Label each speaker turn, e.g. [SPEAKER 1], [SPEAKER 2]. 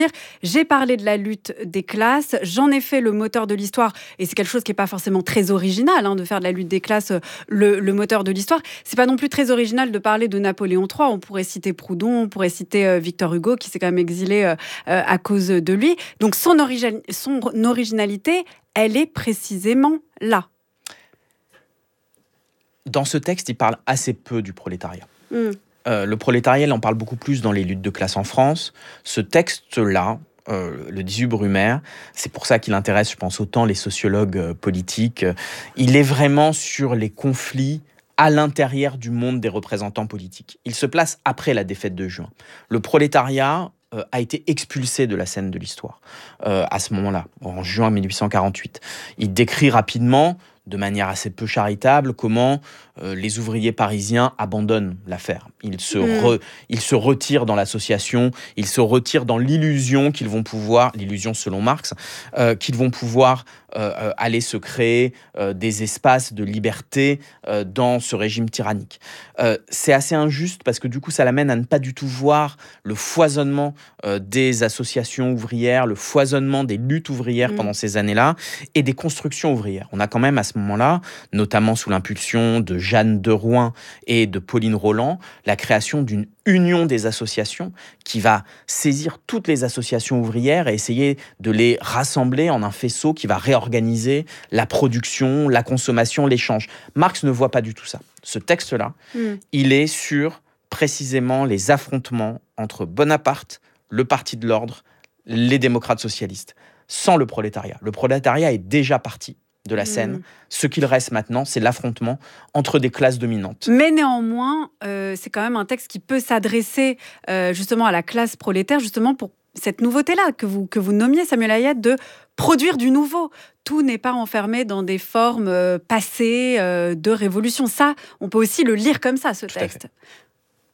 [SPEAKER 1] J'ai parlé de la lutte des classes, j'en ai fait le moteur de l'histoire, et c'est quelque chose qui n'est pas forcément très original, de faire de la lutte des classes le moteur de l'histoire. C'est pas non plus très original de parler de Napoléon III. On pourrait citer Proudhon, on pourrait citer Victor Hugo, qui s'est quand même exilé à cause de lui. Donc son originalité, elle est précisément là.
[SPEAKER 2] Dans ce texte, il parle assez peu du prolétariat. Le prolétariat, il en parle beaucoup plus dans les luttes de classe en France. Ce texte-là, le 18 Brumaire, c'est pour ça qu'il intéresse, je pense, autant les sociologues politiques. Il est vraiment sur les conflits à l'intérieur du monde des représentants politiques. Il se place après la défaite de juin. Le prolétariat a été expulsé de la scène de l'histoire à ce moment-là, en juin 1848. Il décrit rapidement, de manière assez peu charitable, comment les ouvriers parisiens abandonnent l'affaire. Ils se retirent dans l'association, ils se retirent dans l'illusion qu'ils vont pouvoir, l'illusion selon Marx, qu'ils vont pouvoir aller se créer des espaces de liberté dans ce régime tyrannique. C'est assez injuste parce que du coup, ça l'amène à ne pas du tout voir le foisonnement des associations ouvrières, le foisonnement des luttes ouvrières pendant ces années-là et des constructions ouvrières. On a quand même à ce moment-là, notamment sous l'impulsion de Jeanne de Rouen et de Pauline Roland, la création d'une union des associations qui va saisir toutes les associations ouvrières et essayer de les rassembler en un faisceau qui va réorganiser la production, la consommation, l'échange. Marx ne voit pas du tout ça. Ce texte-là, il est sur précisément les affrontements entre Bonaparte, le Parti de l'Ordre, les démocrates socialistes, sans le prolétariat. Le prolétariat est déjà parti de la scène. Ce qu'il reste maintenant, c'est l'affrontement entre des classes dominantes.
[SPEAKER 1] Mais néanmoins, c'est quand même un texte qui peut s'adresser justement à la classe prolétaire, justement pour cette nouveauté-là que vous nommiez, Samuel Hayat, de produire du nouveau. Tout n'est pas enfermé dans des formes passées de révolution. Ça, on peut aussi le lire comme ça, ce texte.